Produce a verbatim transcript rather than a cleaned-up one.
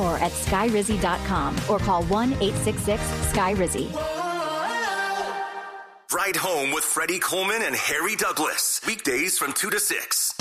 more at sky rizzy dot com or call one eight six six sky rizzy. Ride Home with Freddie Coleman and Harry Douglas. Weekdays from two to six.